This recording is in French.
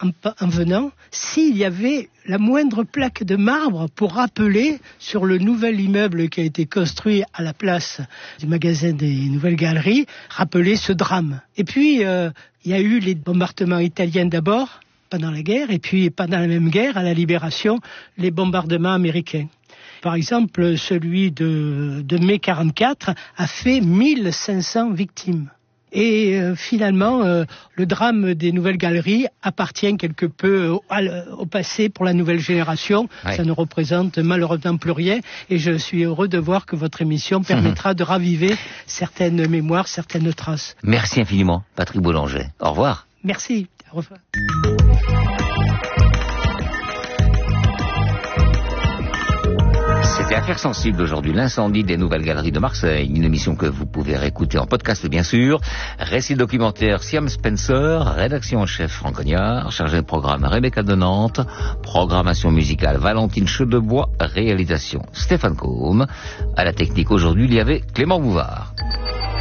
en venant s'il y avait la moindre plaque de marbre pour rappeler sur le nouvel immeuble qui a été construit à la place du magasin des Nouvelles Galeries, rappeler ce drame. Et puis, il y a eu les bombardements italiens d'abord, pendant la guerre, et puis pendant la même guerre, à la Libération, les bombardements américains. Par exemple, celui de mai 1944 a fait 1500 victimes. Et finalement, le drame des Nouvelles Galeries appartient quelque peu au passé pour la nouvelle génération. Ouais. Ça ne représente malheureusement plus rien. Et je suis heureux de voir que votre émission permettra de raviver certaines mémoires, certaines traces. Merci infiniment, Patrick Boulanger. Au revoir. Merci. Au revoir. C'était Affaires sensibles aujourd'hui, l'incendie des Nouvelles Galeries de Marseille. Une émission que vous pouvez réécouter en podcast, bien sûr. Récit documentaire Siam Spencer, rédaction en chef Franck Cognard, chargé de programme Rebecca de Nantes, programmation musicale Valentine Chedebois, réalisation Stéphane Combe. À la technique aujourd'hui, il y avait Clément Bouvard.